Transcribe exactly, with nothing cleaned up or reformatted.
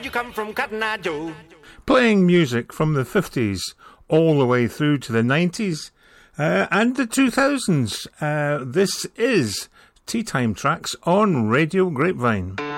You come from Cotton Eye Joe. Playing music from the fifties all the way through to the nineties uh, and the two thousands. Uh, this is Tea Time Tracks on Radio Grapevine.